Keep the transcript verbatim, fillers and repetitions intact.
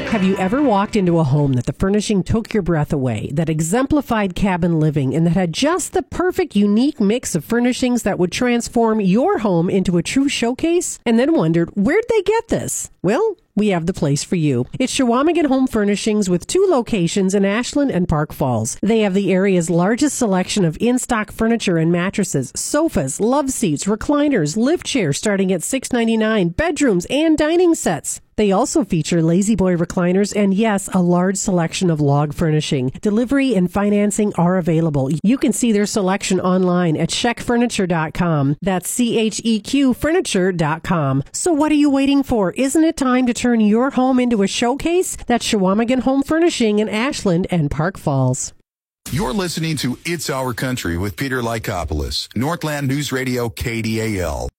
Have you ever walked into a home that the furnishing took your breath away, that exemplified cabin living, and that had just the perfect, unique mix of furnishings that would transform your home into a true showcase, and then wondered, where'd they get this? Well, we have the place for you. It's Chequamegon Home Furnishings with two locations in Ashland and Park Falls. They have the area's largest selection of in-stock furniture and mattresses, sofas, love seats, recliners, lift chairs starting at six ninety-nine, bedrooms, and dining sets. They also feature Lazy Boy recliners and, yes, a large selection of log furnishing. Delivery and financing are available. You can see their selection online at check furniture dot com. That's C H E Q furniture dot com. So what are you waiting for? Isn't it time to turn your home into a showcase? That's Chequamegon Home Furnishing in Ashland and Park Falls. You're listening to It's Our Country with Peter Lykopoulos, Northland News Radio K D A L.